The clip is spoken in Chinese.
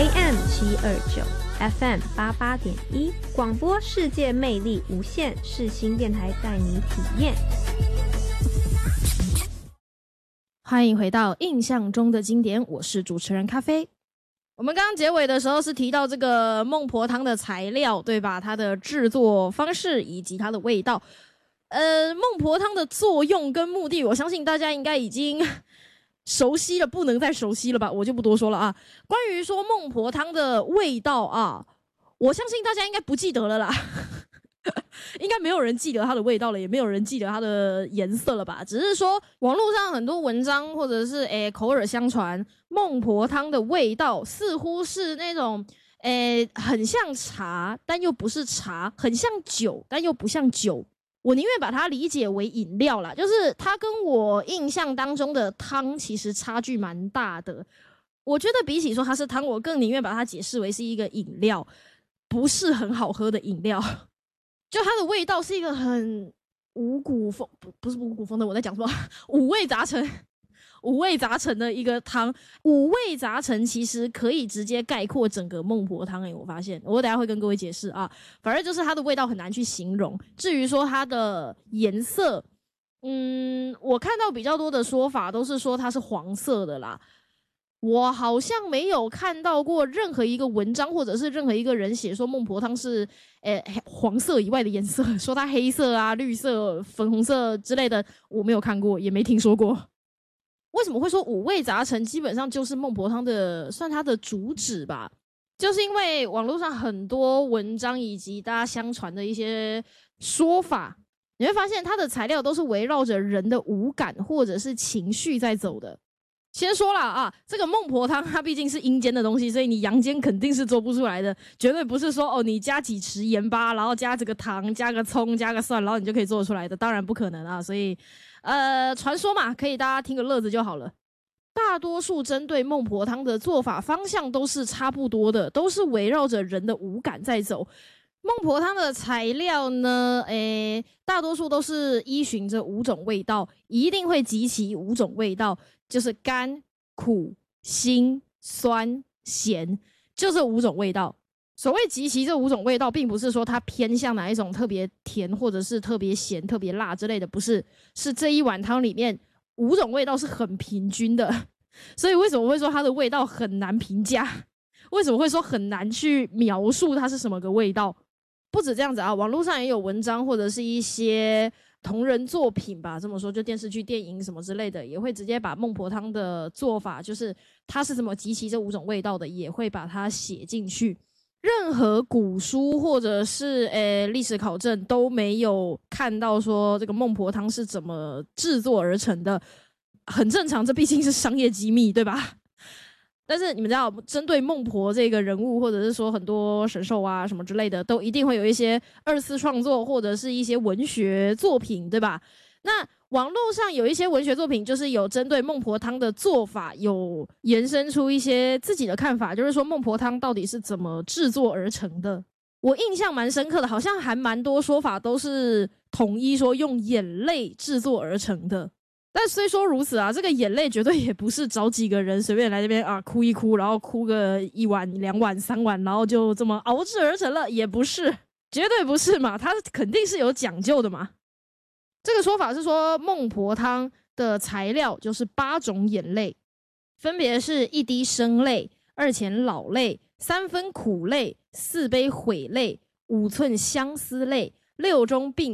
AM729，FM88.1，广播世界魅力无限，世新电台带你体验。 欢迎回到印象中的经典，我是主持人咖啡。我们刚刚结尾的时候是提到这个孟婆汤的材料，对吧？它的制作方式以及它的味道。孟婆汤的作用跟目的，我相信大家应该已经熟悉了，不能再熟悉了吧？我就不多说了啊。关于说孟婆汤的味道啊，我相信大家应该不记得了啦。应该没有人记得它的味道了，也没有人记得它的颜色了吧？只是说网络上很多文章或者是口耳相传，孟婆汤的味道似乎是那种很像茶，但又不是茶；很像酒，但又不像酒。我宁愿把它理解为饮料啦，就是它跟我印象当中的汤其实差距蛮大的。我觉得比起说它是汤，我更宁愿把它解释为是一个饮料，不是很好喝的饮料。就它的味道是一个很五谷丰，不是五谷丰的，我在讲什么？五味杂陈的一个汤。五味杂陈其实可以直接概括整个孟婆汤我发现我等一下会跟各位解释啊。反正就是它的味道很难去形容。至于说它的颜色，我看到比较多的说法都是说它是黄色的啦。我好像没有看到过任何一个文章或者是任何一个人写说孟婆汤是黄色以外的颜色，说它黑色啊、绿色、粉红色之类的，我没有看过，也没听说过。为什么会说五味杂陈基本上就是孟婆汤的算它的主旨吧？就是因为网络上很多文章以及大家相传的一些说法，你会发现它的材料都是围绕着人的五感或者是情绪在走的。先说了啊，这个孟婆汤它毕竟是阴间的东西，所以你阳间肯定是做不出来的，绝对不是说你加几匙盐巴，然后加这个糖，加个葱，加个蒜，然后你就可以做出来的，当然不可能啊。所以传说嘛，可以大家听个乐子就好了。大多数针对孟婆汤的做法方向都是差不多的，都是围绕着人的五感在走。孟婆汤的材料呢，大多数都是依循着五种味道，一定会集齐五种味道，就是甘、苦、辛、酸、咸，就这五种味道。所谓集齐这五种味道，并不是说它偏向哪一种特别甜或者是特别咸、特别辣之类的，不是，是这一碗汤里面五种味道是很平均的。所以为什么会说它的味道很难评价？为什么会说很难去描述它是什么个味道？不止这样子啊，网络上也有文章或者是一些同人作品吧，这么说就电视剧、电影什么之类的，也会直接把孟婆汤的做法，就是它是怎么集齐这五种味道的，也会把它写进去。任何古书或者是历史考证都没有看到说这个孟婆汤是怎么制作而成的，很正常，这毕竟是商业机密，对吧？但是你们知道，针对孟婆这个人物，或者是说很多神兽啊什么之类的，都一定会有一些二次创作或者是一些文学作品，对吧？那网络上有一些文学作品，就是有针对孟婆汤的做法，有延伸出一些自己的看法，就是说孟婆汤到底是怎么制作而成的。我印象蛮深刻的，好像还蛮多说法都是统一说用眼泪制作而成的。但虽说如此啊，这个眼泪绝对也不是找几个人随便来这边啊哭一哭，然后哭个一碗、两碗、三碗，然后就这么熬制而成了，也不是，绝对不是嘛，它肯定是有讲究的嘛。这个说法是说孟婆汤的材料就是8种眼泪，分别是1滴生泪、2钱老泪、3分苦泪、4杯悔泪、5寸相思泪、6中病